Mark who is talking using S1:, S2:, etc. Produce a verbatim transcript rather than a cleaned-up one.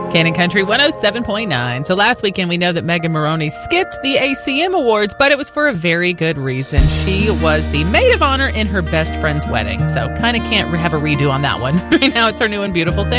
S1: Cannon Country one oh seven point nine. So last weekend, we know that Megan Moroney skipped the A C M Awards, but it was for a very good reason. She was the maid of honor in her best friend's wedding. So kind of can't have a redo on that one. Right now, it's her new and beautiful thing.